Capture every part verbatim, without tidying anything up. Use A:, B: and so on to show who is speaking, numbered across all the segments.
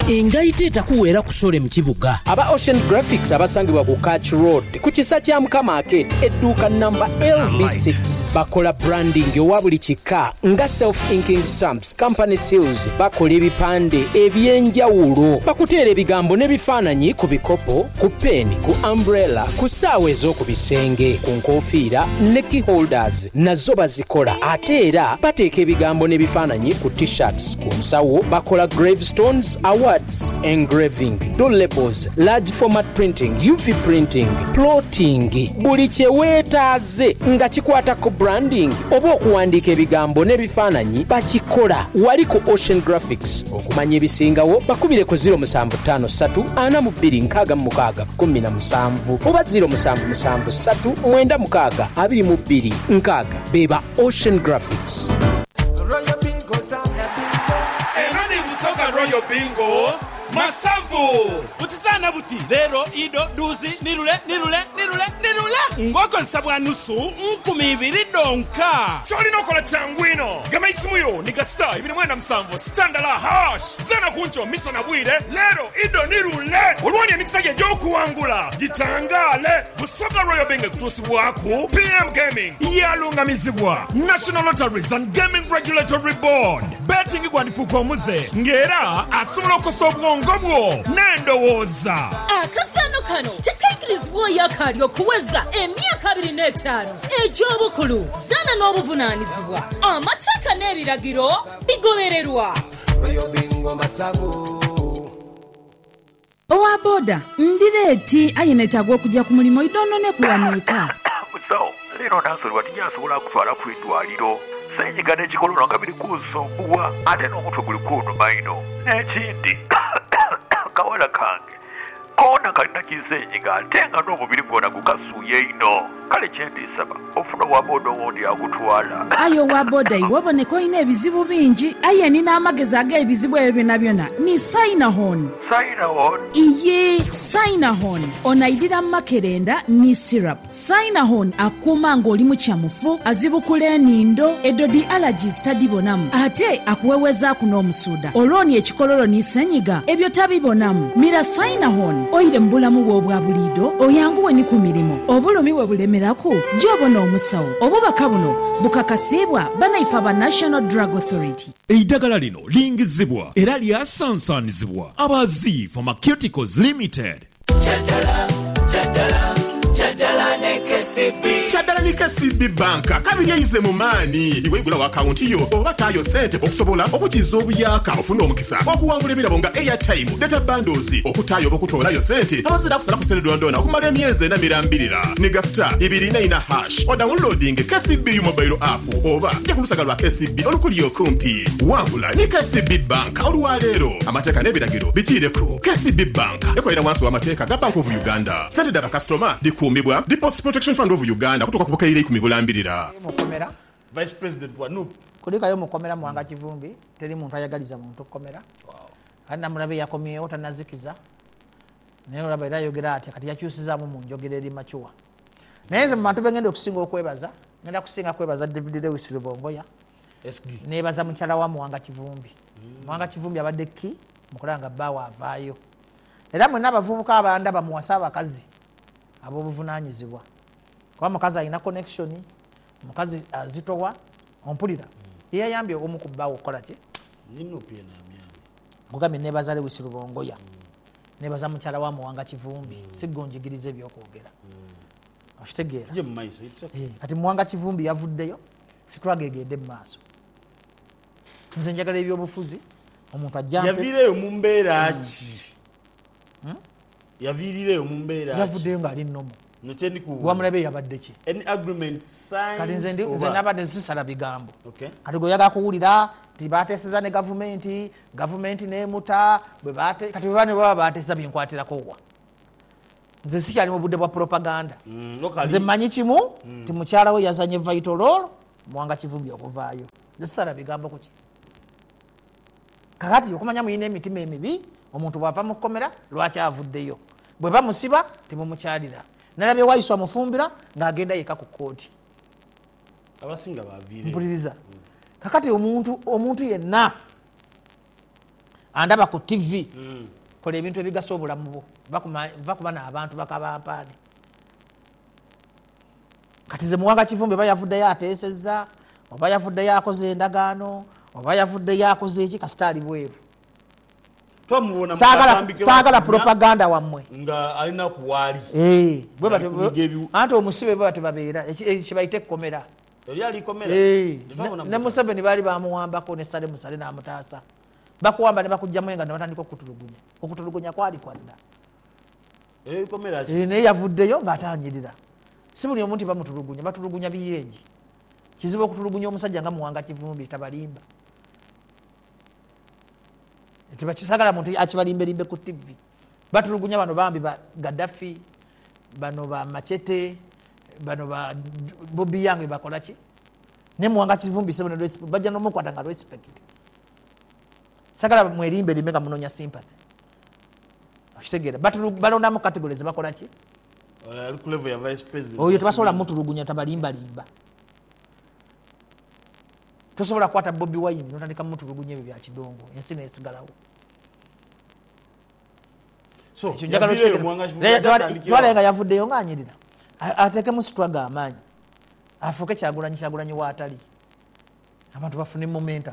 A: engaite takuwera kusole mu kibuga.
B: Aba Ocean Graphics abasangibwa ku Catch Road ku kisa kya Muka Market edduuka number L B six bakola branding owa buli kika nga self inking stamps, company seals, bakola ebipande ebyenjawulo, bakuteera ebigambo n'ebifaananyi ku bikopo, ku pen, ku umbrella, ku ssaawa ez'oku bisenge, ku nkofiira ne key holders nazo bazikola. Ate era bateeka ebigambo n'ebifaananyi ku t-shirts, ku nsawo bakola gravestones, awards, engraving, door labels, large format printing, U V printing, plotting, buli kyeweetaaze nga kikwata ku branding oba okuwandiika ebigambo n'ebifaananyi bakikola. Wali ku Ocean Graphics. Okumanya ebisingawo bakubire ku zero seven five three ana mu bbiri nkaaga mu mukaaga kumi na musanvu oba zero seven seven three nine mukaaga abiri mu bbiri nkaaga. Beba Ocean Graphics.
C: Royal Bingo sana bingo. Enani busoga Royal Bingo. Masavu utisana buti lero ido duzi nirule nirule nirule nirule ngoko nsabwa nusu nkumi ibiri donka choli nokola changwino gama isimuyo nigasta ibiri mwenda msamvu standala hash zana kuncho misa na bwire lero ido nirule ulwani ya nikisage joku wangula jitangale busoga Royal Bingo kutusi waku P M Gaming yalunga mizibwa National Lotteries and Gaming Regulatory Board betting igwanifu kwa muze ngera asumulo kosobwa ngobwo nendowoza
D: akasano kano tekaikirizibwa yakali okuweza emyaka abiri n'etaano egy'obukulu zana n'obuvunaanyizibwa amateeka n'ebiragiro bigobererwa.
E: Owa boda ndireeti ayinetagwa okujja ku mulimu idono ne kuwaneeka
F: so lero nasolwa tijasobola kutwala ku eddwaliro senyiga n'ekikololo nga biri kusumbuwa ate n'omutwe guli kunnuma ino n'ekindi kawala kange kona kalina kisenyiga ate nga n'omubiri gwona gukasuuye ino kale kyendisaba ofuna waboda owondi akutwala.
E: ayo waboda iwe oboneka olina ebizibu bingi aye nina amagezi ag'ebizibu ebyo byonna byonna ni Sinahon.
F: Sinahon?
E: iye Sinahon onaidira makerenda ni syrup. Sinahon akuuma ng'oli mu kyamufu, azibukula enindo, edodi allergies tadibonamu ate akuwewezaako n'omusuuda olwoni ekikololo ni senyiga ebyo tabibonamu. Mira Sinahon oyire mu bulamu bwo obwa buliido oyanguwe ni ku mirimu obulumi we bulemeraku gy'obona omusawo obubaka buno bukakasibwa banaifa ba National Drug Authority.
G: Eddagala lino lingizibwa era lyasansanizibwa Abazi Pharmaceuticals Limited.
C: Chadala, chadala, chadala ne K C B.
H: Chadala ne K C B banka kabiri yayize mu maani iwe igula wa account yo oba tayo sente okusobola okukiza obuyaka ofuna omukisa okuwangula ebirabo nga airtime, data bundles okutayo okutolayo sente abasira kusala kusene dondona okumala emyezi ena mirambirira niga star ibiri na ina hash o downloading K C B mobile app oba ja kulusaga lwa K C B olukuli okumpi wangula ne K C B bank olwalero amateeka n'ebiragiro bitireko. K C B bank ekolera wansi w'amateeka ga Bank of Uganda. Sente daba customer dikumibwa Deposit Protection Fund of Uganda kutoka kubuka ile ikumi bulambirira.
I: Mukomera
J: Vice President wa N U P
I: kulika yo mukomera Muwanga Kivumbi teri muntu ayagaliza muntu okukomera. Wow. Ana mulabe yakomyewo tanazikiza naye olaba era yogera ati kati yakyusizaamu mu njogera eri machuwa. Naye nze mu bantu bengenda okusinga okwebaza ngenda kusinga kwebaza David Lewis Rubongoya
J: S G
I: nebaza mukyala wa Muwanga Kivumbi. Mm. Muwanga Kivumbi abadde ki mukulanga bawa avaayo era mwenna abavubuka abanda bamuwasa abakazi ab'obuvunaanyizibwa kuba mukazi alina connection mukazi azitowa ompulira mm. yeyayambye omu ku bbaawo okukola ki
J: nino pia na myami
I: gugambye nebaza Lewis Rubongoya mm. nebaza mukyala wa Muwanga Kivumbi mm. sigonjigiriza ebyokwogera mm. okitegeera
J: je mumaiso okay.
I: hey, kati Muwanga Kivumbi yavuddeyo sitwagegedde mu maaso nze njagala ebyobufuzi omuntu ajjampe
J: yavireyo mu mbeera ki mm. hmm? yavireyo mu mbeera
I: yavuddeyo ng'ali nnomo
J: nokyeni ku
I: gwamulabe yabadde ki
J: any agreement signed
I: kati nze nze nabadde nsisala bigambo
J: okay
I: kati goyaga kuwulira ti bateeseza ne gavumenti gavumenti neemuta bwe bate kati bwe bane baba bateesa binkwatirako wa nze sikyali mu budde bwa propaganda
J: mm, okay.
I: nze mmanyi kimu mm. ti mukyala we yazanye vital role Muwanga Kivumbi okuvaayo nze sisala bigambo kuki kakati okumanya muyina emitima emibi omuntu bwava mu kkomera lwaki avuddeyo bwe bamusiba temumukyalira nalabye waayiswa mufumbira ng'agenda yeka ku kooti
J: abasinga baviire
I: mpuliriza mm. kakati omuntu omuntu yenna andaba ku T V kola ebintu ebigasa obulamu bwo bakuba n'abantu bakabampaani kati ze Muwanga Kivumbi oba yavuddeyo ateesezza oba yavuddeyo akoze endagaano oba yavuddeyo akoze eki kasita ali bweru saagala propaganda wammwe
J: nga alina kuwaali
I: anti omusibe bwe batebabeera kibayite ekkomera ne Museveni baali bamuwambako ne Sale Musale n'amutaasa bakuwamba ne bakugjamu nga ne batandika okutulugunya okutulugunya kwali kwadda naye yavuddeyo ng'atanyirira si buli omuntu bamutulugunya batulugunya biyengi kizibu okutulugunya omusajja nga Muwanga Kivumbi tabalimba tebakisagala muntu akibalimbelimbe ku T V batulugunya bano bambi ba Gaddafi bano ba Machete bano ba Bobby Yange bakola ki ne Muwanga Kivumbi sebone respect bajja n'omukwata nga respect sagala mwerimbe limbe nga munonya sympathy ashitegeera balonda mu categories bakola ki
J: ku level ya vice president
I: oyo tebasobola mutulugunya tabalimba limba tosobola kwata Bobby Wine notandika mutulugunya ebyo bya kidongo ensi nesigalawo
J: so
I: twalenga yavuddeyo ng'anyirira ateeke mu struggle amaanyi afuuke Kyagulanyi Kyagulanyi waatali abantu bafune momentum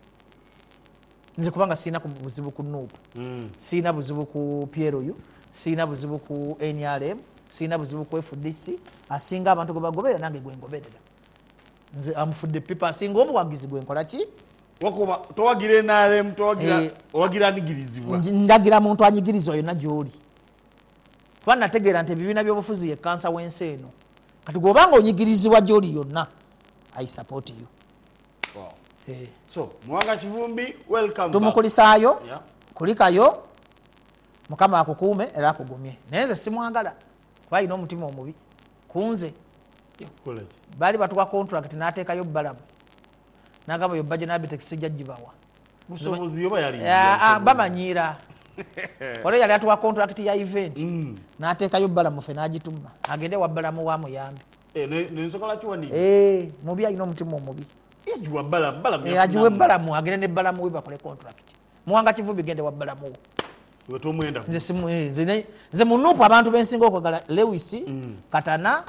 I: nze kubanga siina buzibu ku Nuupu siina buzibu ku Pieroyu siina buzibu ku N R M siina buzibu ku F D C asinga abantu gwe bagoberera nange gwe ngoberera nze amufudde pipa asinga omuwagizi gwe nkola ki
J: wakuba towagira N R M towagira owagira anigirizibwa
I: ndagira muntu anyigirizwa yonna gy'oli kuba nategeera nti ebibiina by'obufuzi ye kansa w'ensi eno kati gw'obanga onyigirizibwa gy'oli yonna I support you.
J: Wow. Eh. So Muwanga Kivumbi welcome
I: tumukulisaayo yeah. Kulikayo Mukama akukuume era akugumye naye nze simwagala kuba alina omutima omubi kunze
J: yeah.
I: Baali batuwa contract n'ateekayo balamu n'agamba yo budget n'abitex sijja gibawa
J: busobozi yoba yali
I: ya bamanyiira ole yali atuwa contract ya event mm. N'ateekayo balamu fe n'agituma agende wa balamu wa muyambi
J: eh ne nsokola chwani
I: eh mubi alina omutima omubi
J: ejuwa balamu balamu
I: eh ajuwe balamu agende ne balamu we bakole contract Muwanga Kivumbi gende wa balamu
J: we to mwenda
I: nze simu nze nze munupu abantu bensinga okwagala Lewis mm. Katana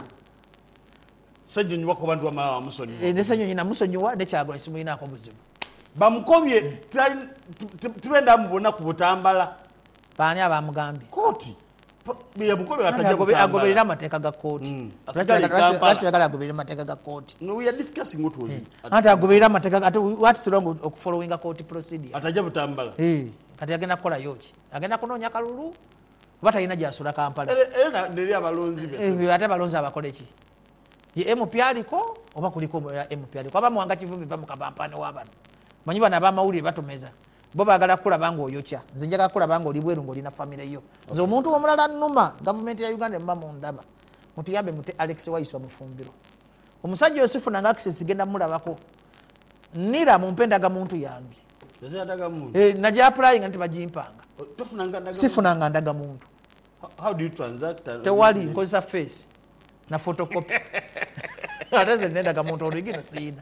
J: Sejunyi wako bantu wa musonyi
I: eh ne sejunyi na musonyi wa ne Kyagulanyi simu ina ko buzibu
J: bamukobye tubenda mubona ku butambala
I: baani abamugambi
J: koti biya mukobye atajja
I: agoberera amateeka ga koti lwaki yagala agoberera amateeka ga koti
J: no we are discussing what was it
I: ate agoberera amateeka ate what is wrong of following a court procedure
J: atajja butambala
I: eh kati agenda kukola yoki agenda kunoonya kalulu bata ina jasula Kampala
J: era neri abalonzi bese
I: ate balonzi abakola ki ye M P aliko oba kuliko M P aliko aba Muwanga Kivumbi va mu kabampane w'abantu manyi bana abamawulire batomeza bo baagala kulaba nga oyokya nze njagala kulaba nga oli bweru ng'olina famire yo nze omuntu omulala nnuma gavumenti ya Uganda emba mu ndaba mutuyambe mute Alex Waiswa Mufumbiro omusajja Yosefu nanga access genda mulabako nira mu mpendaga muntu yange
J: ndaga muntu
I: eh najja applying nti bajimpanga
J: tofunanga ndaga
I: sifunanga ndaga muntu
J: how do you transact
I: tewali nkozesa face na photocopy ataze nendaga muntu origino siina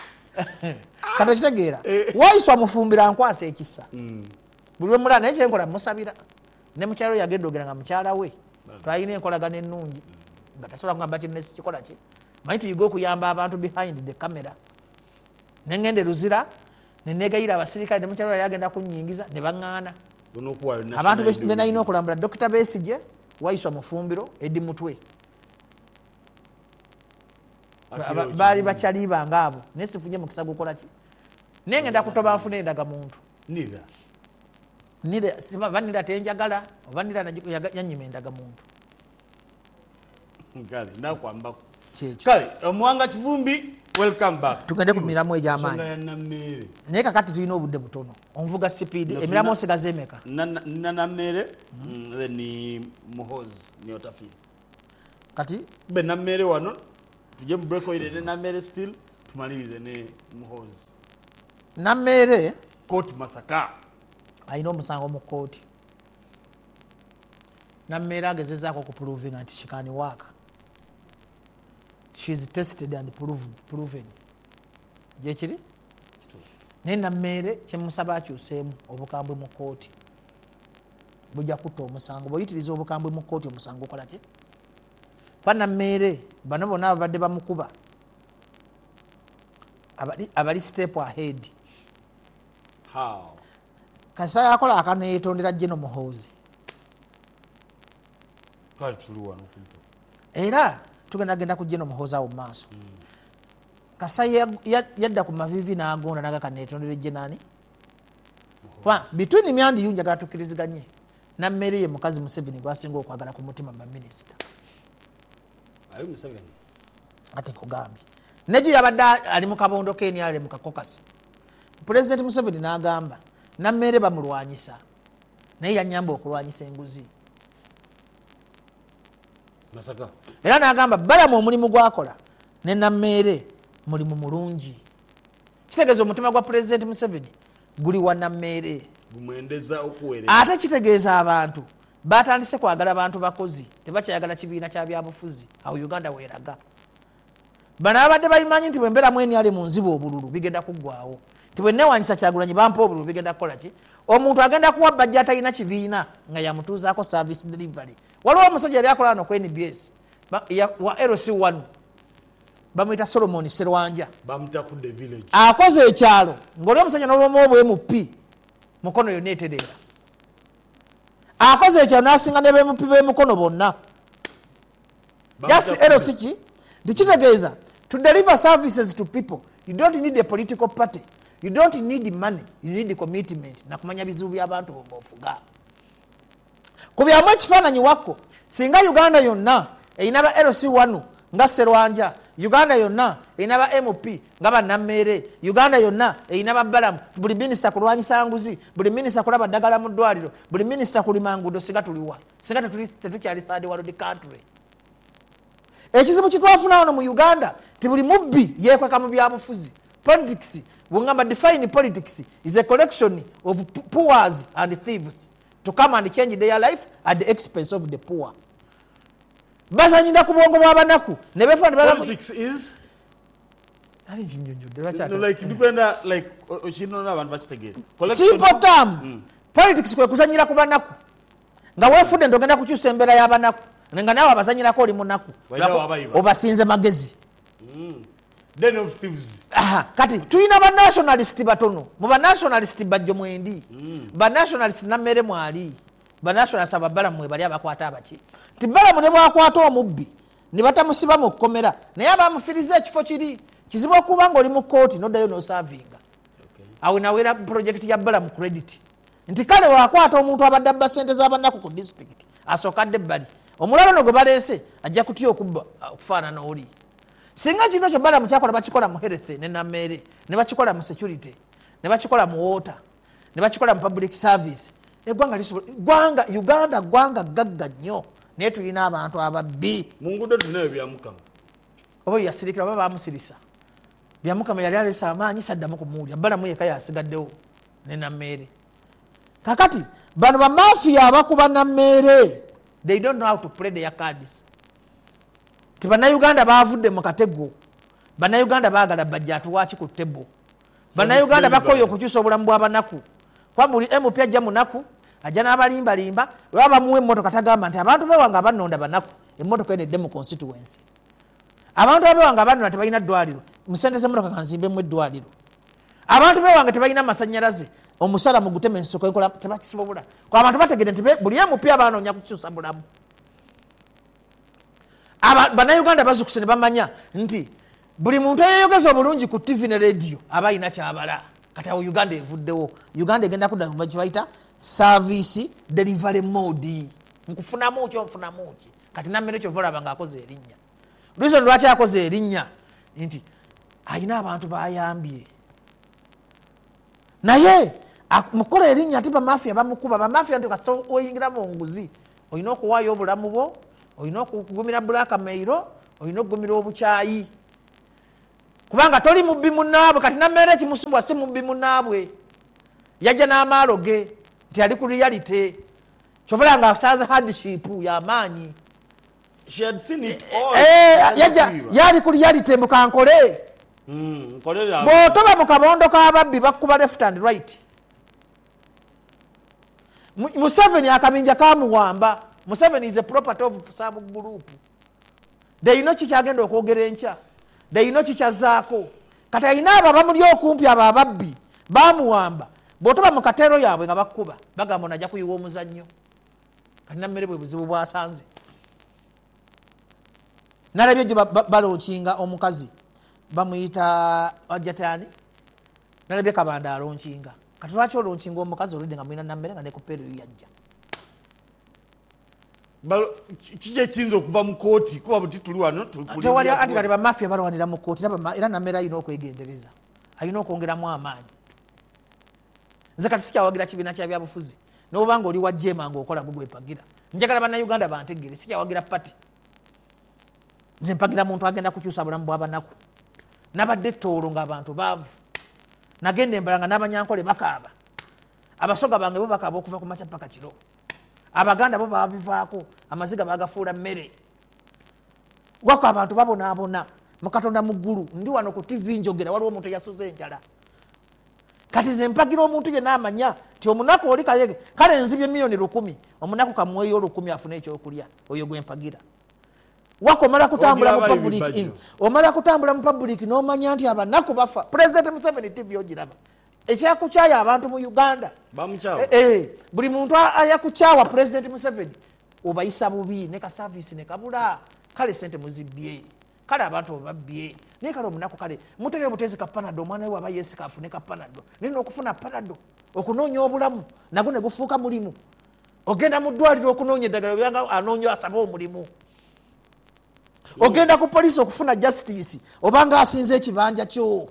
I: kano kitegeera Waiswa Mufumbira nkwasa ekisa buli mulala naye kyenkola musabira ne mukyalo yagenda ogera nga mukyala we twalina enkolagana ennungi nga tasobola kugamba kinesi kikola ki manyi tuyiga okuyamba abantu behind the camera nengende Luzira nenegayira abasirikale ne mukyalo yagenda kunnyingiza ne baŋŋaana abantu benalina okulambula Dokita Besigye Waiswa Mufumbiro Eddi Mutwe baali bakyaliba ngaabo nesifunye mukisa gukola ki nengenda kutoba nfune endaga muntu
J: nira
I: nira sima vanira tenjagala vanira yanyima endaga muntu
J: ngale nakwamba kale Muwanga Kivumbi welcome back
I: tugende ku miramu egy'amaanyi naye kakati tulina obudde butono onvuga speed emiramu osigaza emeka
J: nina nammere ni Muhozi ni Otafiri
I: kati
J: be nammere wano tuje mu break oile ne nammere still tumalirize ne Muhozi
I: nammere
J: court Masaka
I: ayina omusango mu kooti nammere agezezaako ku proving nti she can work she is tested and proved proven jekiri naye Nammeere kyemusaba akyuseemu obukambwe mu kkooti bujja kutta omusango bw'oyitiriza obukambwe mu kkooti omusango okola ki pa Nammeere bano bonna ababadde bamukuba abali, abali step ahead.
J: How?
I: Kasa yakola akaneetondera General Muhoozi era tugenda genda ku General Muhoozi awo mu maaso. mm. Kasa yadda ku mavivi n'agonda naga kaneetondera General between Myandi Yunja gatukiriziganye Nammeere ye mukazi Museveni gwasinga okwagala ku mutima ba minisita
J: ayo Museveni
I: ate kugambye neji yabadde ali mu kabondo ke ni ali mu kakokasi President Museveni n'agamba Nammeere bamulwanyisa naye yanyamba okulwanyisa enguzi
J: Masaka
I: era n'agamba balamu omulimu gwakola ne Nammeere mulimu mulungi kitegeeza omutima gwa President Museveni guli wa Nammeere
J: gumwendeza okuweereza
I: ate kitegeeza abantu batandise kwagala abantu bakozi tebakyayagala kibiina kya byabufuzi awo Uganda weeraga bano abadde bayimanyi nti bwembeera mweni ali mu nzibu obululu bigenda kuggwaawo ti bwe newanyisa Kyagulanyi bampa obululu bigenda kukola ki omuntu agenda kuwa bajja atalina kibiina nga yamutuuzaako service delivery. Waliwo omusajja yali akola no ku N B S wa L C one bamuyita Solomon Serwanja
J: bamuta ku the village
I: akoze ekyalo ng'oli omusajja n'obumu obwe M P mukono yonna etereera akoze ekyalo n'asinga ne b'M P b'emukono bonna just L C ki ndikitegeeza to deliver services to people you don't need a political party, you don't need money, you need commitment na kumanya bizibu by'abantu bofuga kubyamu ekifaananyi wakko singa Uganda yonna eyina ba L C one nga Serwanja, Uganda yonna eyina ba M P nga ba Nammeere, Uganda yonna eyina ba Balamu, buli minisita kulwanyisa nguzi, buli minisita kulaba ddagala mu ddwaliro, buli minisita kulima nguudo, singa tuliwa singa tetukyali third world country. Ekizibu kitwafuna wano mu Uganda ti buli mubbi yeekweka mu byabufuzi. Politics bwengamba define politics is a collection of poors and thieves to come and change their life at the expense of the poor. Bazanyira ku bwongo bw'abanaku ne befa
J: politics is
I: ali jinjonjo
J: no, like dipenda like oshino n'abantu bakitegeera
I: simple term. mm. Politics kwe kuzanyira ku banaku nga weefudde ndogenda kukyusa embeera y'abanaku nga nawe abazanyirako oli munaku obasinze magezi.
J: mm. Den of thieves.
I: Aha, kati tuyina ba nationalist batono mu ba nationalist bajjo mwendi mm. ba nationalist Nammeere mwali ba nationalist ababala mwe bali abakwata abaki tibala mu ne bwakwata omubbi ne batamusiba mu kkomera naye abamufiriza ekifo kiri kizibu okuba nga oli mu kooti noddayo n'osavinga. okay. awo nawera project ya bala mu credit nti kale wakwata omuntu abadde abba ssente z'abanaku ku district asookadde ebbali omulalo no gwe baleese ajja kutya okubba okufaanana oli. Singa kino kyo bala mukyakola bakikola mu health ne Nammeere ne bakikola mu security ne bakikola mu water ne bakikola mu public service eggwanga gwanga Uganda gwanga gagga nnyo naye tulina abantu ababbi
J: mu nguudo tunayo byamukama
I: oba yasirikira oba bamusirisa byamukama yali alesa amaanyi saddamu kumuwulya bala mu yeka yasigaddewo ne Nammeere kakati bano bamafiya abakuba Nammeere they don't know how to play their cards. Bannayuganda baavudde mu katego bannayuganda baagala bajja atuwaaki ku ttebo bannayuganda bakoye okukyusa obulamu bw'abanaku kwa buli M P ajja munaku ajja n'abalimbalimba oba bamuwa emmotoka tagamba nti abantu bewanga abannonda banaku emmotoka eno edde mu constituency abantu abewanga abannonda tebalina ddwaliro musente z'emmotoka kanzimbemu eddwaliro abantu bewanga tebalina masannyalaze omusala mu gutema ensoko ekola tebakisobola kwa abantu bategedde nti buli M P abaanoonya kukyusa bulamu. Aba bannayuganda bazukuse ne bamanya nti buli muntu eyeyogeza obulungi ku T V ne radio aba ayina kyabala kati awo Uganda evuddewo. Uganda egenda kudda bakibayita service delivery mode nkufunamu kyo nfunamu ki kati Nammeere kyo volaba nga akoze erinnya reason lwaki akoze erinnya nti ayina abantu bayambye naye mukola erinnya ati bamafia bamukuba bamafia nti kasita oyingira mu nguzi olina okuwaayo obulamu bwo olina okugumira bulaka meiro olina okugumira obukyayi kubanga toli mubbi munnaabwe kati Nammeere kimusubwa si mubbi munnaabwe yajja n'amaalo ge nti ali ku reality kyovola nga asaaza hardship y'amaanyi
J: she had seen it all
I: eh yajja yali ku reality mukankole
J: Mm, nkolera.
I: Bw'otoba mu kabondo k'ababbi bakuba left and right. Museveni akabinja kamuwamba. Museveni is a property of Sabo group. They know chichagenda okwogera enkya. They know chichazaako. Kati alina abo bamuli okumpi abo ababbi bamuwamba. Bw'otoba mu katero yaabwe nga bakuba bagamba najja kuyiwa omuzannyo. Kati nammere bwe buzibu bwasanze. Nalabye gye balonkinga omukazi bamuyita wajjataani. Nalabye Kabanda alonkinga. Kati lwaki olonkinga omukazi oludde nga mulina nammere nga ne ku peero yajja.
J: Kije kinzo okuva mu kooti kuba buti tuli wano
I: tuli wali ati kali ba mafia balwanira mu kooti era nammere ayina okwegendereza. Ayina okwongeramu amaanyi. Nze kati sikyawagira kibiina kya byabufuzi. N'obanga oli wa jema ng'okola gugwe pagira. Njagala bannayuganda bantegere sikyawagira pati. Nze mpagira muntu agenda kukyusa bulamu bw'abanaku. Nabadde toolo ng'abantu baavu. Nagenda embalanga n'abanyankole bakaaba. Abasoga bange bo bakaaba okuva ku makya paka kiro. Abaganda bo babivaako amaziga bagafuula mmere. Wako abantu babonaabona mu Katonda mu ggulu. Ndi wano ku T V njogera waliwo omuntu eyasuze enjala. Kati ze mpagira omuntu ye n'amanya ti omunaku oli kayege kale nzibye milioni lukumi omunaku kamweyo lukumi afune ekyokulya oyo gwe mpagira. Wako mala kutambula mu public in omala kutambula mu public n'omanya nti abanaku bafa. President Museveni T V ogiraba. Ekyakukyaya abantu mu Uganda
J: bamukyawa
I: eh, eh buli muntu ayakukyawa President Museveni obayisa bubi ne ka service ne kabula kale sente muzibye kale abantu babbye ne kale omunaku kale mutere butezi ka panado mwana we abayesi kafune ka panado nino okufuna panado okunoonya obulamu nago ne gufuuka mulimu ogenda mu ddwaliro okunoonya eddagala byanga anoonyo asaba omulimu ogenda ku police okufuna justice obanga asinze ekibanja kyo.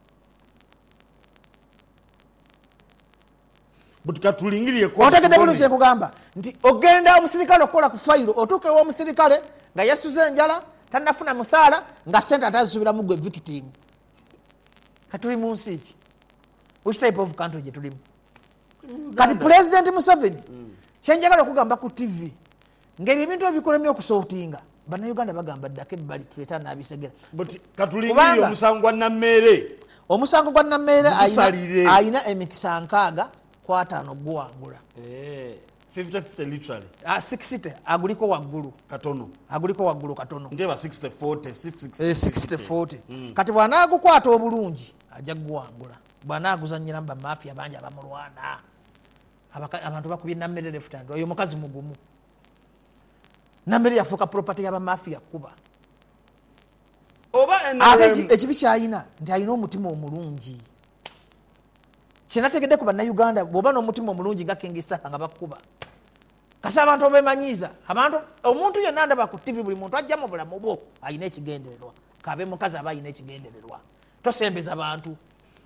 J: Butika tulingiriye
I: kwa otakende bulungi kugamba nti ogenda omusirikale okola ku file otuke wo omusirikale nga yasuze enjala tanafuna musala nga sente atazubira mu gwe victim. Katuli mu nsi ki? Which type of country je tulimu? Kati President Museveni kyenjagala okugamba ku T V ngeri ebintu ebikolemye okusortinga bannayuganda bagamba ddake bali tuleta n'abisegera.
J: But katulingiriye omusango gwa Nammere
I: omusango gwa Nammere ayina ayina emikisa nkaaga kwatano guwangula
J: eh fifty fifty literally
I: ah sixty aguliko waggulu
J: katono
I: aguliko waggulu katono
J: ndeba sixty forty sixty
I: eh sixty forty mm. Kati bwana gukwata obulungi ajja guwangula bwana aguzanyira mba mafia banja abamulwana abantu bakubye Nammere left hand oyo mukazi mugumu. Nammere yafuka property ya mafia kuba
J: oba
I: ate ekibi kyayina nti ayina omutima omulungi. Kinategedde ku bannayuganda bw'oba n'omutima omulungi nga Kingisa nga bakuba kasa abantu bemanyiza abantu omuntu yenna ndaba ku T V buli muntu ajja mu bulamu bwo ayina ekigendererwa kabe mukazi aba ayina ekigendererwa tosembeza abantu.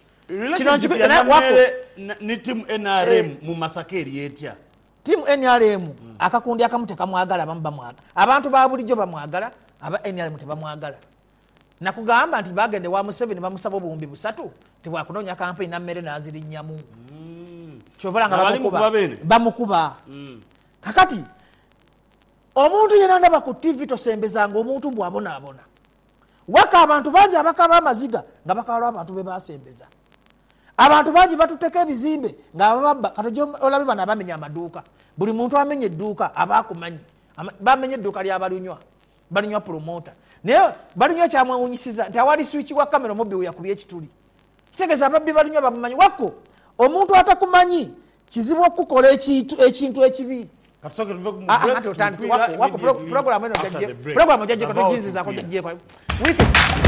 J: Ni team N R M mu Masakeri yetya
I: team N R M akakundi akamu tekamwagala abamu bamwagala abantu ba bulijjo bamwagala aba N R M tebamwagala. Nakugamba nti bagende wa Museveni bamusaba obuwumbi busatu tebwakunoonya campaign Nammere n'azirinnyamu.
J: Mm.
I: Kyovala nga bamukuba bamukuba. Mm. Kakati omuntu yenna ndaba ku T V tosembezanga omuntu bw'abonaabona. Waka abantu bangi abakaba amaziga nga bakaba abantu be basembeza. Abantu bangi batuteka ebizimbe nga babba katojo olabe bana bamenya amaduuka. Buli muntu amenye edduuka abakumanyi bamenye edduuka lya balunywa balunywa promoter. Naye balunywa kyamwewunyisiza nti awali switch wa kamera omubbi we yakubye ekituli. Kitegeeza ababbi balunywa bamumanyi wako omuntu atakumanyi kizibu okukola ekintu ekintu ekibi.
J: Katusoke tuve ku
I: break wako wako program eno jajje program jajje katujinziza ko jajje kwa wiki